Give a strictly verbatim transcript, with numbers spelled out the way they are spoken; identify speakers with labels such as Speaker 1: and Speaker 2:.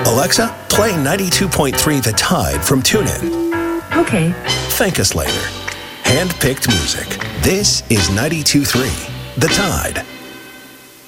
Speaker 1: Alexa, play ninety-two point three The Tide from TuneIn.
Speaker 2: Okay.
Speaker 1: Thank us later. Hand-picked music. This is ninety-two point three The Tide.